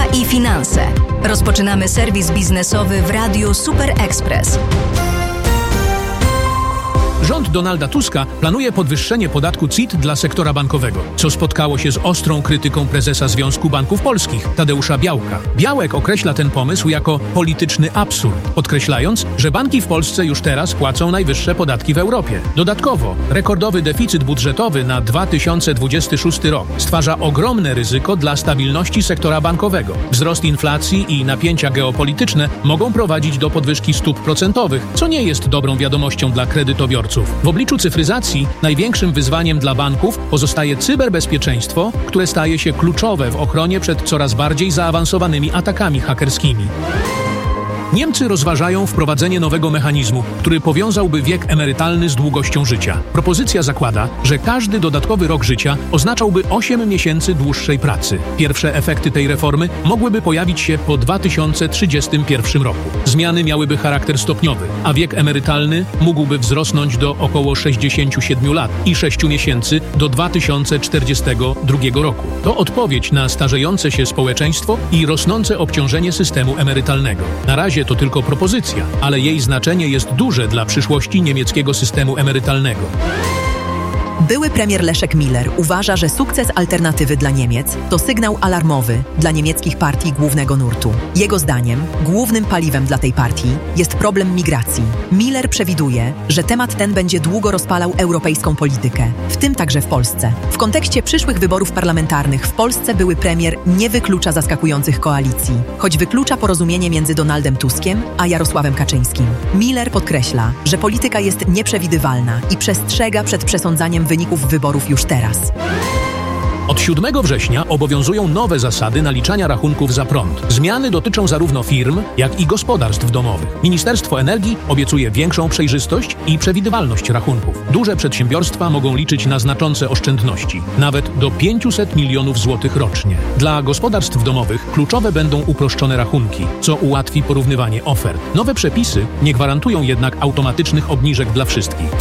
i finanse. Rozpoczynamy serwis biznesowy w Radiu Super Express. Rząd Donalda Tuska planuje podwyższenie podatku CIT dla sektora bankowego, co spotkało się z ostrą krytyką prezesa Związku Banków Polskich, Tadeusza Białka. Białek określa ten pomysł jako polityczny absurd, podkreślając, że banki w Polsce już teraz płacą najwyższe podatki w Europie. Dodatkowo, rekordowy deficyt budżetowy na 2026 rok stwarza ogromne ryzyko dla stabilności sektora bankowego. Wzrost inflacji i napięcia geopolityczne mogą prowadzić do podwyżki stóp procentowych, co nie jest dobrą wiadomością dla kredytobiorców. W obliczu cyfryzacji największym wyzwaniem dla banków pozostaje cyberbezpieczeństwo, które staje się kluczowe w ochronie przed coraz bardziej zaawansowanymi atakami hakerskimi. Niemcy rozważają wprowadzenie nowego mechanizmu, który powiązałby wiek emerytalny z długością życia. Propozycja zakłada, że każdy dodatkowy rok życia oznaczałby 8 miesięcy dłuższej pracy. Pierwsze efekty tej reformy mogłyby pojawić się po 2031 roku. Zmiany miałyby charakter stopniowy, a wiek emerytalny mógłby wzrosnąć do około 67 lat i 6 miesięcy do 2042 roku. To odpowiedź na starzejące się społeczeństwo i rosnące obciążenie systemu emerytalnego. Na razie to tylko propozycja, ale jej znaczenie jest duże dla przyszłości niemieckiego systemu emerytalnego. Były premier Leszek Miller uważa, że sukces alternatywy dla Niemiec to sygnał alarmowy dla niemieckich partii głównego nurtu. Jego zdaniem głównym paliwem dla tej partii jest problem migracji. Miller przewiduje, że temat ten będzie długo rozpalał europejską politykę, w tym także w Polsce. W kontekście przyszłych wyborów parlamentarnych w Polsce były premier nie wyklucza zaskakujących koalicji, choć wyklucza porozumienie między Donaldem Tuskiem a Jarosławem Kaczyńskim. Miller podkreśla, że polityka jest nieprzewidywalna i przestrzega przed przesądzaniem wyników wyborów już teraz. Od 7 września obowiązują nowe zasady naliczania rachunków za prąd. Zmiany dotyczą zarówno firm, jak i gospodarstw domowych. Ministerstwo Energii obiecuje większą przejrzystość i przewidywalność rachunków. Duże przedsiębiorstwa mogą liczyć na znaczące oszczędności, nawet do 500 milionów złotych rocznie. Dla gospodarstw domowych kluczowe będą uproszczone rachunki, co ułatwi porównywanie ofert. Nowe przepisy nie gwarantują jednak automatycznych obniżek dla wszystkich.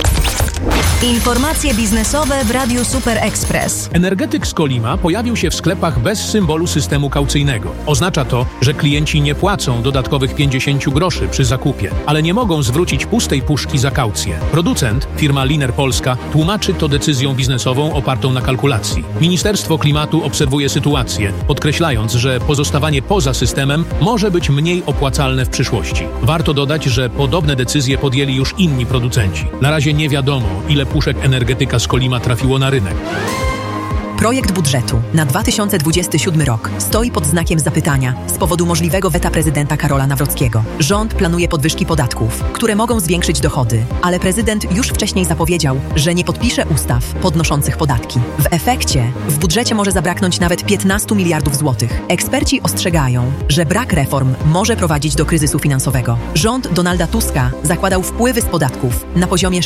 Informacje biznesowe w Radiu Super Express. Energetyk z Kolima pojawił się w sklepach bez symbolu systemu kaucyjnego. Oznacza to, że klienci nie płacą dodatkowych 50 groszy przy zakupie, ale nie mogą zwrócić pustej puszki za kaucję. Producent, firma Liner Polska, tłumaczy to decyzją biznesową opartą na kalkulacji. Ministerstwo Klimatu obserwuje sytuację, podkreślając, że pozostawanie poza systemem może być mniej opłacalne w przyszłości. Warto dodać, że podobne decyzje podjęli już inni producenci. Na razie nie wiadomo, ile puszek energetyka z Kolima trafiło na rynek. Projekt budżetu na 2027 rok stoi pod znakiem zapytania z powodu możliwego weta prezydenta Karola Nawrockiego. Rząd planuje podwyżki podatków, które mogą zwiększyć dochody, ale prezydent już wcześniej zapowiedział, że nie podpisze ustaw podnoszących podatki. W efekcie w budżecie może zabraknąć nawet 15 miliardów złotych. Eksperci ostrzegają, że brak reform może prowadzić do kryzysu finansowego. Rząd Donalda Tuska zakładał wpływy z podatków na poziomie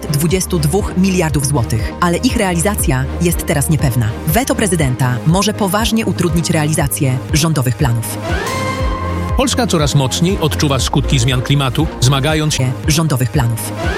622 miliardów złotych, ale ich realizacja jest teraz niepewna. Weto prezydenta może poważnie utrudnić realizację rządowych planów. Polska coraz mocniej odczuwa skutki zmian klimatu, zmagając się rządowych planów.